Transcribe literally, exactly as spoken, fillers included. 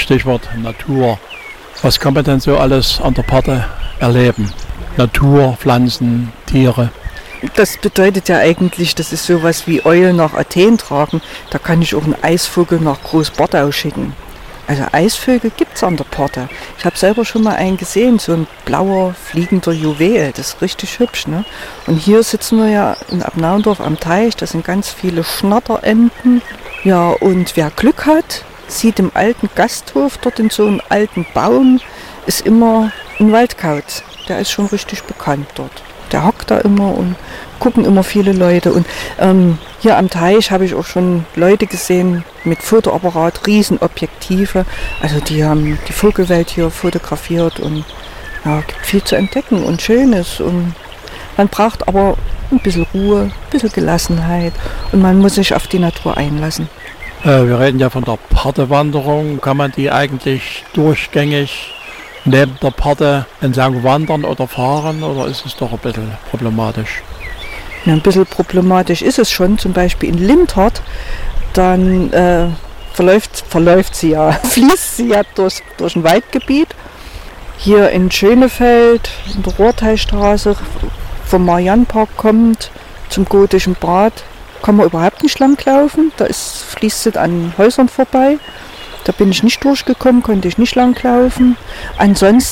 Stichwort Natur. Was kann man denn so alles an der Pforte erleben? Natur, Pflanzen, Tiere. Das bedeutet ja eigentlich, das ist sowas wie Eulen nach Athen tragen. Da kann ich auch einen Eisvogel nach Großbordau schicken. Also Eisvögel gibt es an der Pforte. Ich habe selber schon mal einen gesehen, so ein blauer, fliegender Juwel. Das ist richtig hübsch, ne? Und hier sitzen wir ja in Abnaundorf am Teich. Da sind ganz viele Schnatterenten. Ja, und wer Glück hat, sieht im alten Gasthof, dort in so einem alten Baum, ist immer ein Waldkauz. Der ist schon richtig bekannt dort. Der hockt da immer und gucken immer viele Leute. Und ähm, hier am Teich habe ich auch schon Leute gesehen mit Fotoapparat, Riesenobjektive. Also die haben die Vogelwelt hier fotografiert und ja, gibt viel zu entdecken und Schönes. Und man braucht aber ein bisschen Ruhe, ein bisschen Gelassenheit und man muss sich auf die Natur einlassen. Äh, wir reden ja von der Pfortewanderung. Kann man die eigentlich durchgängig neben der Pforte entlang wandern oder fahren oder ist es doch ein bisschen problematisch? Ja, ein bisschen problematisch ist es schon, zum Beispiel in Lindhardt, dann äh, verläuft, verläuft sie ja, fließt sie ja durch, durch ein Waldgebiet. Hier in Schönefeld, in der Rohrteichstraße, vom Mariannpark kommt zum Gotischen Bad, kann man überhaupt nicht langlaufen, da ist, fließt es an Häusern vorbei. Da bin ich nicht durchgekommen, konnte ich nicht langlaufen. Ansonsten